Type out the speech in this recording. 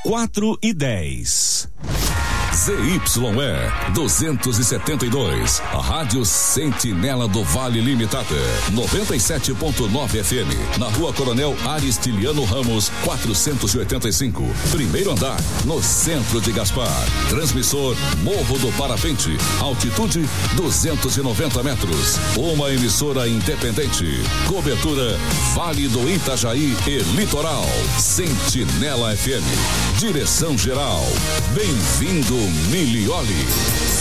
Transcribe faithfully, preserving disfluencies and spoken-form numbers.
quatro e dez. Z Y E duzentos e setenta e dois, a Rádio Sentinela do Vale Limitada, noventa e sete ponto nove F M, na Rua Coronel Aristiliano Ramos, quatrocentos e oitenta e cinco, primeiro andar, no centro de Gaspar. Transmissor Morro do Parapente, altitude duzentos e noventa metros. Uma emissora independente. Cobertura Vale do Itajaí e Litoral. Sentinela F M. Direção geral. Bem-vindo, Milioli.